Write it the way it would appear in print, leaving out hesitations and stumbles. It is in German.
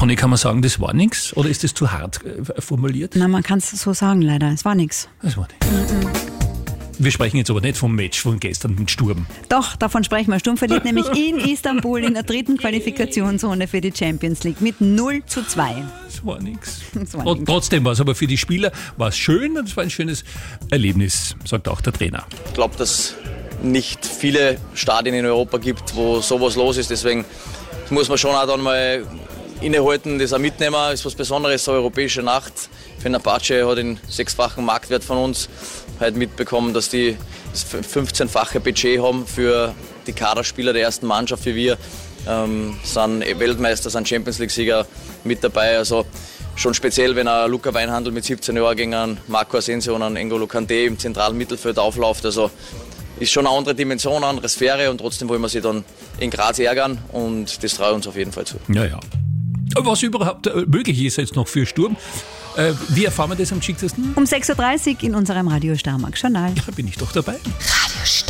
Conny, kann man sagen, das war nichts? Oder ist das zu hart formuliert? Na, man kann es so sagen, leider. Es war nichts. Das war nichts. Wir sprechen jetzt aber nicht vom Match von gestern mit Sturm. Doch, davon sprechen wir. Sturm verliert nämlich in Istanbul in der 3. Qualifikationsrunde für die Champions League mit 0:2. Das war nichts. nix. Trotzdem war es aber für die Spieler war es schön und es war ein schönes Erlebnis, sagt auch der Trainer. Ich glaube, dass nicht viele Stadien in Europa gibt, wo sowas los ist. Deswegen muss man schon auch dann mal innehalten, das auch mitnehmen. Das ist was Besonderes, so eine europäische Nacht. Fenerbahce hat den 6-fachen Marktwert von uns heute mitbekommen, dass die das 15-fache Budget haben für die Kaderspieler der ersten Mannschaft wie wir. Sind Weltmeister, sind Champions-League-Sieger mit dabei. Also schon speziell, wenn ein Luca Weinhandel mit 17 Jahren gegen einen Marco Asensio und einen N'Golo Kanté im zentralen Mittelfeld aufläuft. Also ist schon eine andere Dimension, eine andere Sphäre und trotzdem wollen wir sie dann in Graz ärgern und das traue ich uns auf jeden Fall zu. Ja. Was überhaupt möglich ist jetzt noch für Sturm, wie erfahren wir das am geschicktesten? Um 6:30 Uhr in unserem Radio Steiermark Journal. Ja, bin ich doch dabei. Radio Steiermark.